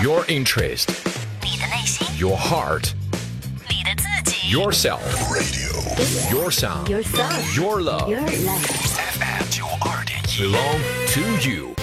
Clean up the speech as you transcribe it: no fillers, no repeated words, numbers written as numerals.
Your interest, 你的内心， your heart, 你的自己 yourself, your sound, Your sound your love, Your life FM 92.1 belong to you.